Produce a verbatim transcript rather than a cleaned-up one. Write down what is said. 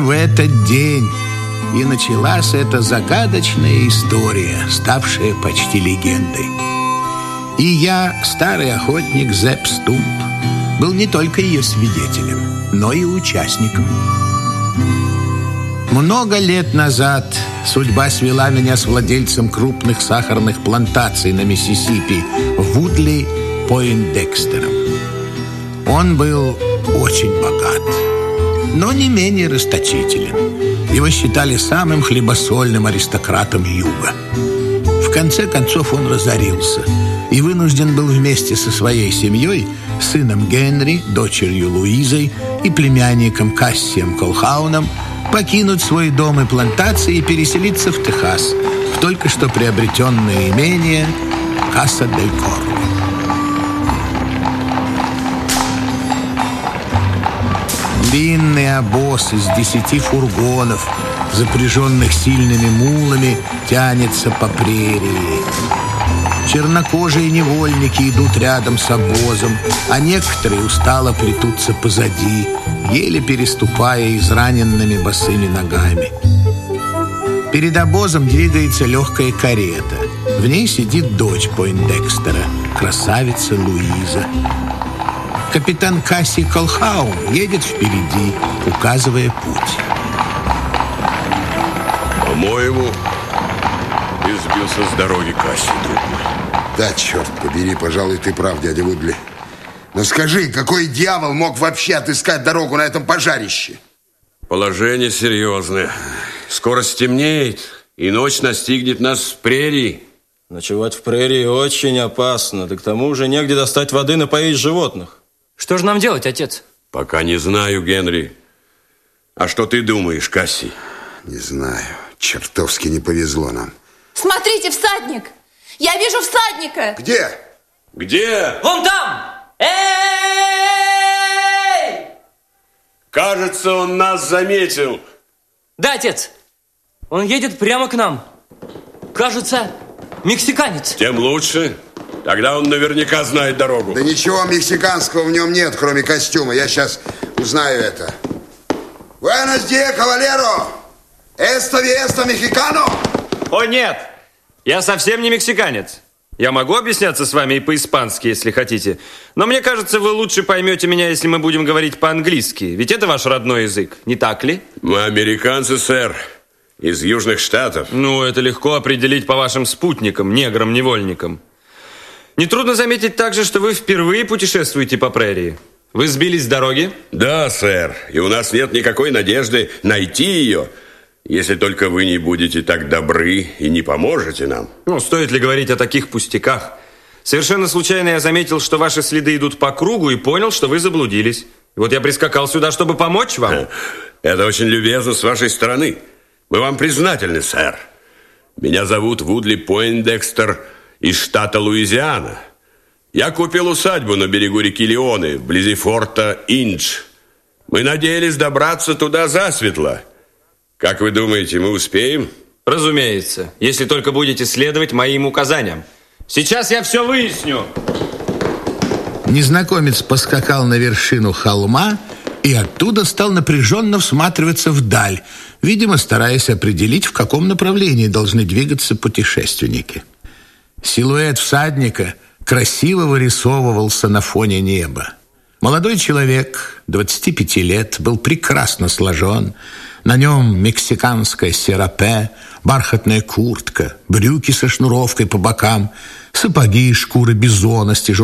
В этот день и началась эта загадочная история, ставшая почти легендой. И я, старый охотник Зепп Стумп, был не только ее свидетелем, но и участником. Много лет назад судьба свела меня с владельцем крупных сахарных плантаций на Миссисипи, Вудли Пойндекстером. Он был очень богат, но не менее расточителен. Его считали самым хлебосольным аристократом Юга. В конце концов он разорился и вынужден был вместе со своей семьей, сыном Генри, дочерью Луизой и племянником Кассием Колхауном, покинуть свой дом и плантации и переселиться в Техас, в только что приобретенное имение Каса-дель-Корво. Длинный обоз из десяти фургонов, запряженных сильными мулами, тянется по прерии. Чернокожие невольники идут рядом с обозом, а некоторые устало плетутся позади, еле переступая израненными босыми ногами. Перед обозом двигается легкая карета. В ней сидит дочь Пойндекстера, красавица Луиза. Капитан Касси Колхаун едет впереди, указывая путь. По-моему, ты сбился с дороги, Касси, друг мой. Да, черт побери, пожалуй, ты прав, дядя Вудли. Но скажи, какой дьявол мог вообще отыскать дорогу на этом пожарище? Положение серьезное. Скоро стемнеет, и ночь настигнет нас с прерии. Ночевать в прерии очень опасно. Да к тому же негде достать воды напоить животных. Что же нам делать, отец? Пока не знаю, Генри. А что ты думаешь, Касси? Не знаю. Чертовски не повезло нам. Смотрите, всадник! Я вижу всадника! Где? Где? Вон там! Эй! Кажется, он нас заметил. Да, отец. Он едет прямо к нам. Кажется, мексиканец. Тем лучше. Тогда он наверняка знает дорогу. Да ничего мексиканского в нем нет, кроме костюма. Я сейчас узнаю это. Buenos días, caballero. Esto esto mexicano. О, нет. Я совсем не мексиканец. Я могу объясняться с вами и по-испански, если хотите. Но мне кажется, вы лучше поймете меня, если мы будем говорить по-английски. Ведь это ваш родной язык, не так ли? Мы американцы, сэр. Из Южных Штатов. Ну, это легко определить по вашим спутникам, неграм-невольникам. Нетрудно заметить также, что вы впервые путешествуете по прерии. Вы сбились с дороги? Да, сэр. И у нас нет никакой надежды найти ее, если только вы не будете так добры и не поможете нам. Ну, стоит ли говорить о таких пустяках? Совершенно случайно я заметил, что ваши следы идут по кругу, и понял, что вы заблудились. И вот я прискакал сюда, чтобы помочь вам. Это очень любезно с вашей стороны. Мы вам признательны, сэр. Меня зовут Вудли Пойндекстер из штата Луизиана. Я купил усадьбу на берегу реки Леоны, вблизи форта Индж. Мы надеялись добраться туда засветло. Как вы думаете, мы успеем? Разумеется, если только будете следовать моим указаниям. Сейчас я все выясню. Незнакомец поскакал на вершину холма и оттуда стал напряженно всматриваться вдаль, видимо, стараясь определить, в каком направлении должны двигаться путешественники. Силуэт всадника красиво вырисовывался на фоне неба. Молодой человек, двадцати пяти лет, был прекрасно сложен. На нем мексиканское серапе, бархатная куртка, брюки со шнуровкой по бокам, сапоги из шкуры бизона с тяжелым